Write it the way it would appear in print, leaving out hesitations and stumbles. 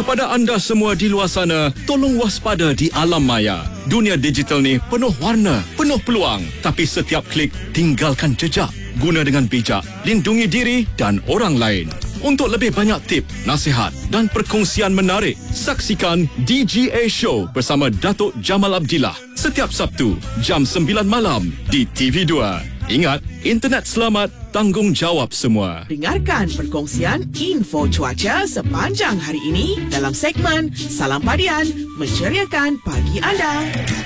Kepada anda semua di luar sana, tolong waspada di alam maya. Dunia digital ni penuh warna, penuh peluang. Tapi setiap klik tinggalkan jejak. Guna dengan bijak, lindungi diri dan orang lain. Untuk lebih banyak tip, nasihat dan perkongsian menarik, saksikan DGA Show bersama Datuk Jamal Abdillah setiap Sabtu jam 9 malam di TV2. Ingat, internet selamat, tanggungjawab semua. Dengarkan perkongsian info cuaca sepanjang hari ini dalam segmen Salam Padian, menceriakan pagi anda.